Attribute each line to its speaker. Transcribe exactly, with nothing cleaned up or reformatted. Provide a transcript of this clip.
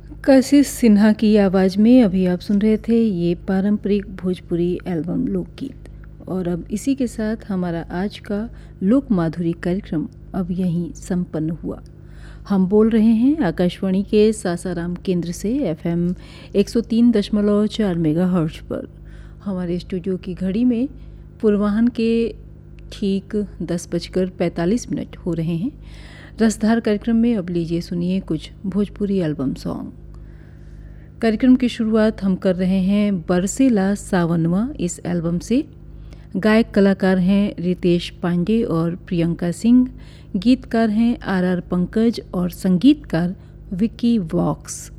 Speaker 1: कशिश सिन्हा की आवाज़ में अभी आप सुन रहे थे ये पारंपरिक भोजपुरी एल्बम लोकगीत। और अब इसी के साथ हमारा आज का लोक माधुरी कार्यक्रम अब यहीं संपन्न हुआ। हम बोल रहे हैं आकाशवाणी के सासाराम केंद्र से एफएम एक सौ तीन दशमलव चार मेगाहर्ट्ज पर। हमारे स्टूडियो की घड़ी में पूर्वाह्न के ठीक दस बजकर पैंतालीस मिनट हो रहे हैं। रसधार कार्यक्रम में अब लीजिए सुनिए कुछ भोजपुरी एल्बम सॉन्ग। कार्यक्रम की शुरुआत हम कर रहे हैं बरसेला सावनवा इस एल्बम से। गायक कलाकार हैं रितेश पांडे और प्रियंका सिंह, गीतकार हैं आर आर पंकज और संगीतकार विक्की वॉक्स।